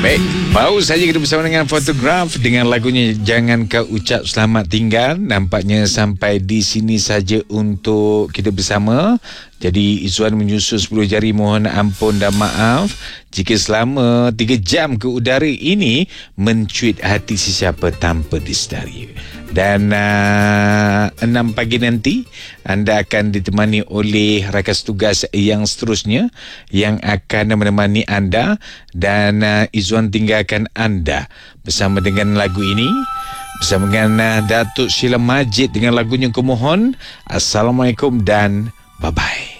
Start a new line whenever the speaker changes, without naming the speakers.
Baik, baru saja kita bersama dengan Photograph dengan lagunya Jangan Kau Ucap Selamat Tinggal. Nampaknya sampai di sini saja untuk kita bersama. Jadi Izzuan menyusul 10 jari, mohon ampun dan maaf jika selama 3 jam ke udara ini mencuit hati sesiapa tanpa disedari. Dan 6 pagi nanti anda akan ditemani oleh rakan tugas yang seterusnya yang akan menemani anda, dan Izzuan tinggalkan anda bersama dengan lagu ini, bersama dengan Datuk Sheila Majid dengan lagunya Kumohon. Assalamualaikum dan bye-bye.